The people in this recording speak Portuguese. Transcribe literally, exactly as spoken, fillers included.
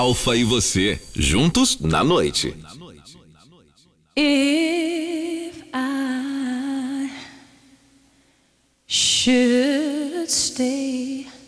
Alfa e você, juntos na noite. If I should stay